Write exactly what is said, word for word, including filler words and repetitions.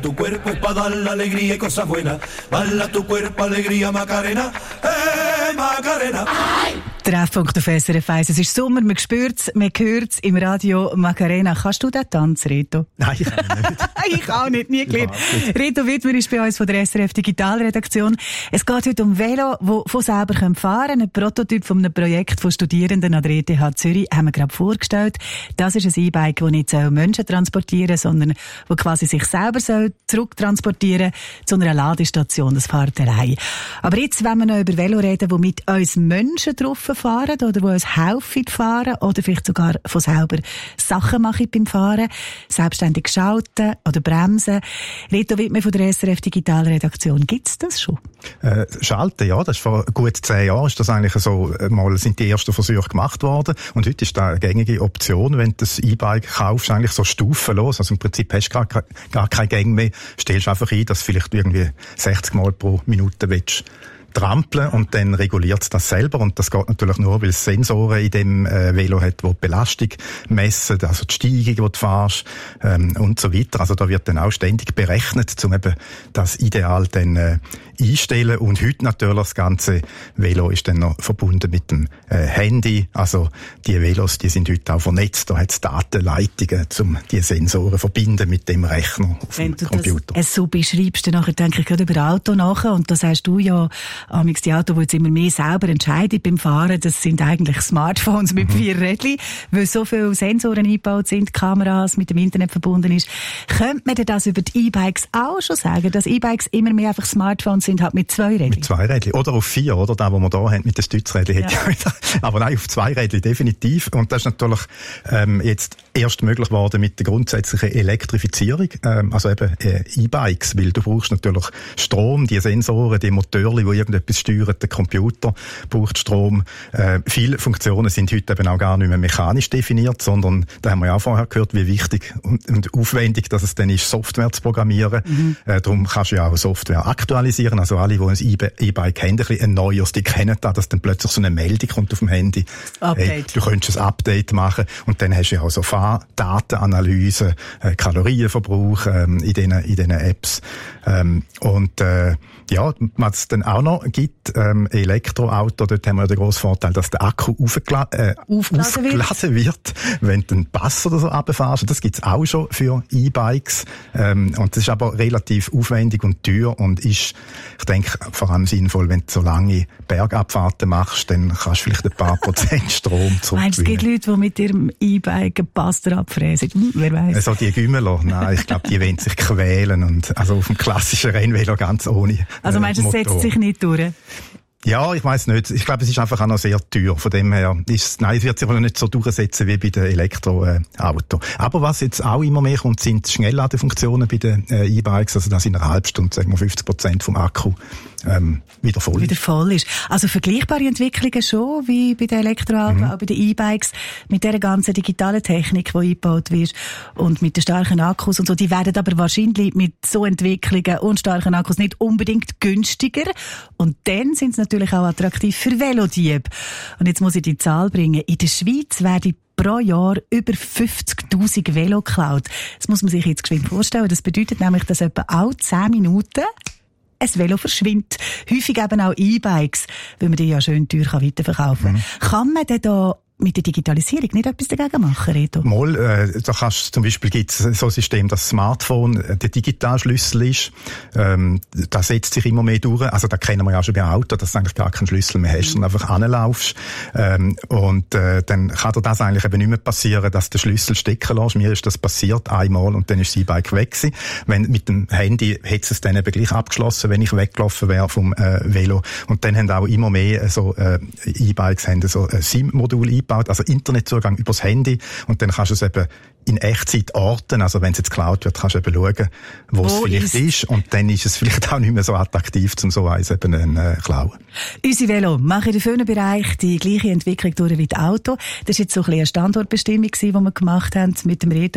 tu cuerpo es para dar la alegría y cosas buenas. Bala tu cuerpo, alegría, Macarena. Eh, Macarena. Treffpunkt auf S R F eins. Es ist Sommer, man spürt es, man hört es im Radio Macarena. Kannst du den tanzen, Reto? Nein, ich kann nicht. Ich auch nicht, nie gelernt. Reto Wittmer ist bei uns von der S R F Digitalredaktion. Es geht heute um Velo, die von selber fahren können. Ein Prototyp von einem Projekt von Studierenden an der E T H Zürich haben wir gerade vorgestellt. Das ist ein E-Bike, das nicht Menschen transportieren soll, sondern das quasi sich selber zurücktransportieren soll zu einer Ladestation. Das fährt allein. Aber jetzt wollen wir noch über Velo reden, die mit uns Menschen drauf fahren oder die uns helfen fahren oder vielleicht sogar von selber Sachen machen beim Fahren, selbstständig schalten oder bremsen. Reto Wittmer von der S R F Digitalredaktion, gibt es das schon? Äh, schalten, ja, das ist vor gut zehn Jahren ist das eigentlich so, mal sind die ersten Versuche gemacht worden und heute ist das eine gängige Option, wenn du das E-Bike kaufst, eigentlich so stufenlos, also im Prinzip hast du gar, gar keinen Gang mehr, stellst einfach ein, dass vielleicht irgendwie sechzig Mal pro Minute willst trampeln und dann reguliert es das selber und das geht natürlich nur, weil es Sensoren in dem äh, Velo hat, die die Belastung messen, also die Steigung, die du fährst ähm, und so weiter. Also da wird dann auch ständig berechnet, um eben das Ideal dann äh, einstellen und heute natürlich das ganze Velo ist dann noch verbunden mit dem äh, Handy. Also die Velos, die sind heute auch vernetzt, da hat es Datenleitungen, um die Sensoren zu verbinden mit dem Rechner auf Wenn dem Computer. Wenn du das so beschreibst, dann nachher denke ich gerade über Auto nach und da sagst du ja, amigs die Autos, die jetzt immer mehr selber entscheiden beim Fahren, das sind eigentlich Smartphones mit mhm. vier Rädchen, weil so viele Sensoren eingebaut sind, Kameras mit dem Internet verbunden ist. Könnte man denn das über die E-Bikes auch schon sagen, dass E-Bikes immer mehr einfach Smartphones sind, halt mit zwei Rädchen? Mit zwei Rädchen. Oder auf vier, oder? Da, wo wir da haben, mit den Stützrädchen. Ja. Aber nein, auf zwei Rädchen, definitiv. Und das ist natürlich ähm, jetzt erst möglich geworden mit der grundsätzlichen Elektrifizierung, ähm, also eben äh, E-Bikes, weil du brauchst natürlich Strom, die Sensoren, die Motoren, die irgendetwas steuern, der Computer braucht Strom. Äh, viele Funktionen sind heute eben auch gar nicht mehr mechanisch definiert, sondern, da haben wir ja auch vorher gehört, wie wichtig und, und aufwendig, dass es dann ist, Software zu programmieren. Mhm. Äh, darum kannst du ja auch Software aktualisieren. Also alle, die ein E-Bike haben, ein bisschen ein neues, die kennen das, dass dann plötzlich so eine Meldung kommt auf dem Handy. Update. Hey, du könntest ein Update machen und dann hast du ja auch so Fahrdatenanalyse, äh, Kalorienverbrauch ähm, in diesen in diesen Apps. Ähm, und äh, ja, was es dann auch noch gibt, ähm, Elektroauto, dort haben wir ja den grossen Vorteil, dass der Akku aufgela- äh, aufgeladen wird, wenn du einen Pass oder so runterfährst. Das gibt's auch schon für E-Bikes. Ähm, und das ist aber relativ aufwendig und teuer und ist, ich denke, vor allem sinnvoll, wenn du so lange Bergabfahrten machst, dann kannst du vielleicht ein paar Prozent Strom zurückgewinnen. Meinst du, es gibt Leute, die mit ihrem E-Bike einen Pass abfräsen? Hm, wer weiss? Also die Gümmeler, nein, ich glaube, die wollen sich quälen und also auf dem klassischen Rennvelo ganz ohne Also meinst du, es setzt sich nicht durch? Ja, ich weiss nicht. Ich glaube, es ist einfach auch noch sehr teuer. Von dem her ist nein, es wird sich aber nicht so durchsetzen wie bei den Elektroautos. Aber was jetzt auch immer mehr kommt, sind Schnellladefunktionen bei den äh, E-Bikes. Also dass in einer halben Stunde, sagen wir, fünfzig Prozent vom Akku ähm, wieder voll ist. Wieder voll ist. Also vergleichbare Entwicklungen schon, wie bei den Elektroautos, mhm. auch bei den E-Bikes, mit der ganzen digitalen Technik, die eingebaut wird und mit den starken Akkus und so. Die werden aber wahrscheinlich mit so Entwicklungen und starken Akkus nicht unbedingt günstiger. Und dann sind es natürlich auch attraktiv für Velodiebe. Und jetzt muss ich die Zahl bringen. In der Schweiz werden pro Jahr über fünfzigtausend Velo geklaut. Das muss man sich jetzt geschwind vorstellen. Das bedeutet nämlich, dass etwa alle zehn Minuten ein Velo verschwindet. Häufig eben auch E-Bikes, weil man die ja schön teuer weiterverkaufen kann. Mhm. Kann man denn da mit der Digitalisierung nicht etwas dagegen machen, Reto? Mal, äh, da kannst zum Beispiel gibt's so ein System, das Smartphone der Digitalschlüssel ist. Ähm, das setzt sich immer mehr durch. Also da kennen wir ja schon bei Auto, dass du eigentlich gar keinen Schlüssel mehr hast, sondern einfach anlaufst. Ähm, und äh, dann kann dir das eigentlich eben nicht mehr passieren, dass du den Schlüssel stecken lässt. Mir ist das passiert einmal und dann ist das E-Bike weg gewesen. Wenn, mit dem Handy hätte es dann eben gleich abgeschlossen, wenn ich weggelaufen wäre vom äh, Velo. Und dann haben auch immer mehr so äh, E-Bikes haben so ein SIM-Modul eingebaut, also Internetzugang übers Handy und dann kannst du es eben in Echtzeit orten, also wenn es jetzt geklaut wird, kannst du eben schauen, wo, wo es vielleicht ist. ist und dann ist es vielleicht auch nicht mehr so attraktiv, um so eins eben äh, klauen. Unsere Velo machen in vielen Bereichen die gleiche Entwicklung durch wie das Auto. Das war jetzt so ein bisschen eine Standortbestimmung, die wir gemacht haben mit dem Reto.